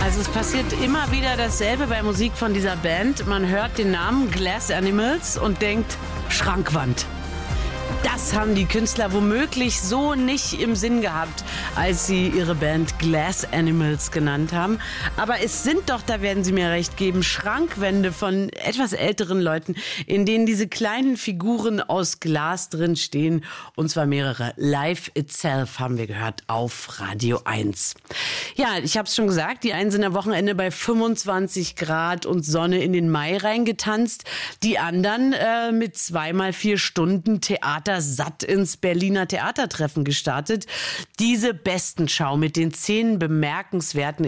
Also es passiert immer wieder dasselbe bei Musik von dieser Band. Man hört den Namen Glass Animals und denkt Schrankwand. Das haben die Künstler womöglich so nicht im Sinn gehabt, als sie ihre Band Glass Animals genannt haben. Aber es sind doch, da werden Sie mir recht geben, Schrankwände von etwas älteren Leuten, in denen diese kleinen Figuren aus Glas drin stehen. Und zwar mehrere. Live Itself haben wir gehört auf Radio 1. Ja, ich habe es schon gesagt, die einen sind am Wochenende bei 25 Grad und Sonne in den Mai reingetanzt. Die anderen mit 2x4 Stunden Theater satt ins Berliner Theatertreffen gestartet. Diese Bestenschau mit den 10 bemerkenswertesten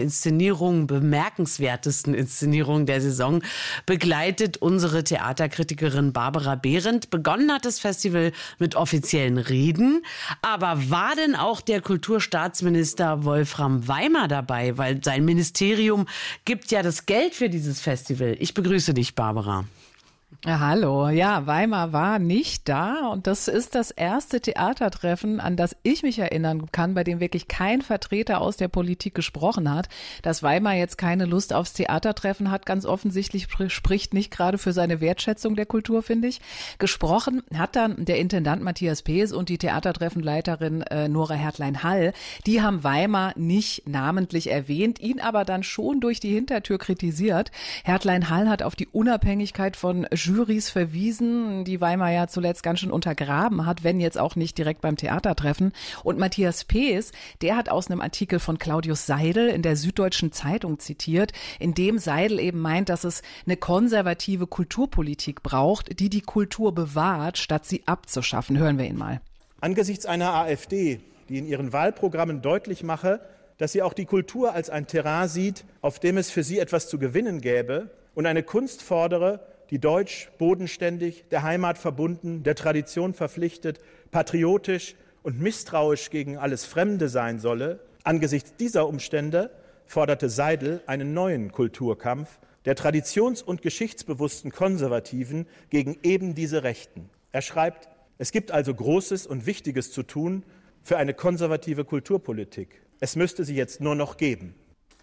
Inszenierungen der Saison begleitet unsere Theaterkritikerin Barbara Behrendt. Begonnen hat das Festival mit offiziellen Reden. Aber war denn auch der Kulturstaatsminister Wolfram Weimer dabei? Weil sein Ministerium gibt ja das Geld für dieses Festival. Ich begrüße dich, Barbara. Ja, hallo. Ja, Weimer war nicht da und das ist das erste Theatertreffen, an das ich mich erinnern kann, bei dem wirklich kein Vertreter aus der Politik gesprochen hat. Dass Weimer jetzt keine Lust aufs Theatertreffen hat, ganz offensichtlich spricht nicht gerade für seine Wertschätzung der Kultur, finde ich. Gesprochen hat dann der Intendant Matthias Pees und die Theatertreffenleiterin Nora Hertlein-Hall. Die haben Weimer nicht namentlich erwähnt, ihn aber dann schon durch die Hintertür kritisiert. Hertlein-Hall hat auf die Unabhängigkeit von Jurys verwiesen, die Weimer ja zuletzt ganz schön untergraben hat, wenn jetzt auch nicht direkt beim Theatertreffen. Und Matthias Pees, der hat aus einem Artikel von Claudius Seidel in der Süddeutschen Zeitung zitiert, in dem Seidel eben meint, dass es eine konservative Kulturpolitik braucht, die die Kultur bewahrt, statt sie abzuschaffen. Hören wir ihn mal. Angesichts einer AfD, die in ihren Wahlprogrammen deutlich mache, dass sie auch die Kultur als ein Terrain sieht, auf dem es für sie etwas zu gewinnen gäbe, und eine Kunst fordere, die deutsch, bodenständig, der Heimat verbunden, der Tradition verpflichtet, patriotisch und misstrauisch gegen alles Fremde sein solle. Angesichts dieser Umstände forderte Seidel einen neuen Kulturkampf der traditions- und geschichtsbewussten Konservativen gegen eben diese Rechten. Er schreibt, es gibt also Großes und Wichtiges zu tun für eine konservative Kulturpolitik. Es müsste sie jetzt nur noch geben.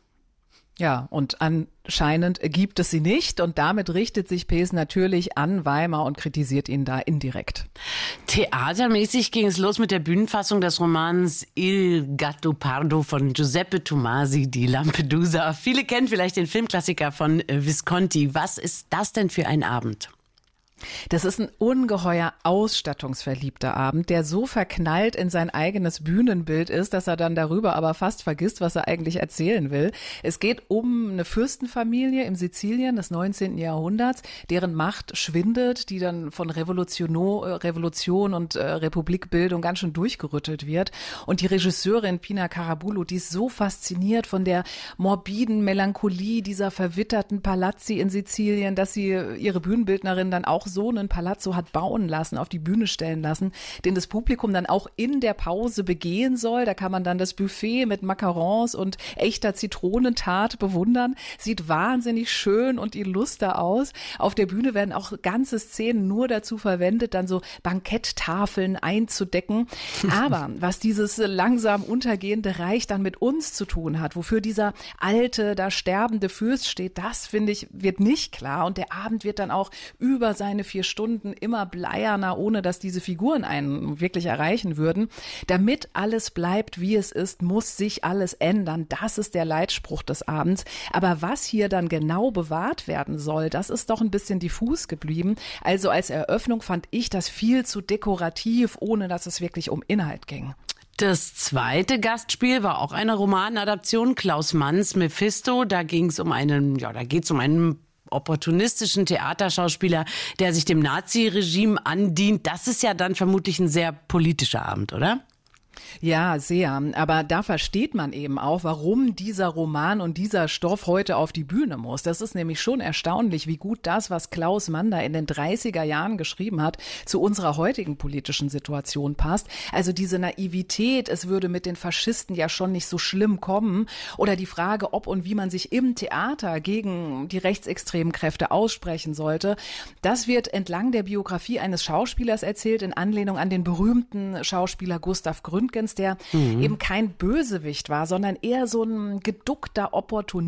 Ja, und anscheinend gibt es sie nicht und damit richtet sich Pees natürlich an Weimer und kritisiert ihn da indirekt. Theatermäßig ging es los mit der Bühnenfassung des Romans Il Gattopardo von Giuseppe Tomasi di Lampedusa. Viele kennen vielleicht den Filmklassiker von Visconti. Was ist das denn für ein Abend? Das ist ein ungeheuer ausstattungsverliebter Abend, der so verknallt in sein eigenes Bühnenbild ist, dass er dann darüber aber fast vergisst, was er eigentlich erzählen will. Es geht um eine Fürstenfamilie im Sizilien des 19. Jahrhunderts, deren Macht schwindet, die dann von Revolution und Republikbildung ganz schön durchgerüttelt wird. Und die Regisseurin Pina Carabullo, die ist so fasziniert von der morbiden Melancholie dieser verwitterten Palazzi in Sizilien, dass sie ihre Bühnenbildnerin dann auch so einen Palazzo hat bauen lassen, auf die Bühne stellen lassen, den das Publikum dann auch in der Pause begehen soll. Da kann man dann das Buffet mit Macarons und echter Zitronentart bewundern. Sieht wahnsinnig schön und illuster aus. Auf der Bühne werden auch ganze Szenen nur dazu verwendet, dann so Banketttafeln einzudecken. Aber was dieses langsam untergehende Reich dann mit uns zu tun hat, wofür dieser alte, da sterbende Fürst steht, das, finde ich, wird nicht klar. Und der Abend wird dann auch über seine 4 Stunden immer bleierner, ohne dass diese Figuren einen wirklich erreichen würden. Damit alles bleibt, wie es ist, muss sich alles ändern. Das ist der Leitspruch des Abends. Aber was hier dann genau bewahrt werden soll, das ist doch ein bisschen diffus geblieben. Also als Eröffnung fand ich das viel zu dekorativ, ohne dass es wirklich um Inhalt ging. Das zweite Gastspiel war auch eine Romanadaption, Klaus Manns Mephisto. Da geht's um einen opportunistischen Theaterschauspieler, der sich dem Nazi-Regime andient. Das ist ja dann vermutlich ein sehr politischer Abend, oder? Ja, sehr. Aber da versteht man eben auch, warum dieser Roman und dieser Stoff heute auf die Bühne muss. Das ist nämlich schon erstaunlich, wie gut das, was Klaus Mann da in den 30er Jahren geschrieben hat, zu unserer heutigen politischen Situation passt. Also diese Naivität, es würde mit den Faschisten ja schon nicht so schlimm kommen. Oder die Frage, ob und wie man sich im Theater gegen die rechtsextremen Kräfte aussprechen sollte. Das wird entlang der Biografie eines Schauspielers erzählt, in Anlehnung an den berühmten Schauspieler Gustav Gründgens, der eben kein Bösewicht war, sondern eher so ein geduckter Opportunist.